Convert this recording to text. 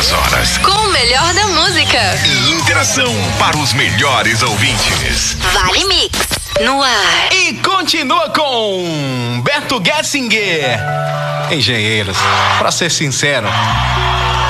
2 horas. Com o melhor da música. E interação para os melhores ouvintes. Vale Mix. No ar. E continua com Beto Gessinger. Engenheiros, pra ser sincero,